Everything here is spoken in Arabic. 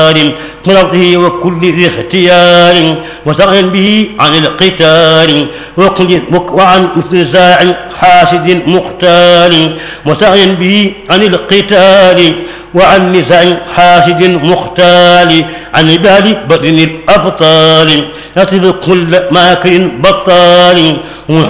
مرضه وكل ذي اختيار وسعيا به عن القتال وعن نزاع حاسد مختال وسعيا به عن القتال وعن نزاع حاسد مختال عن عباد بدن الأبطال يطلب كل ماكر بطال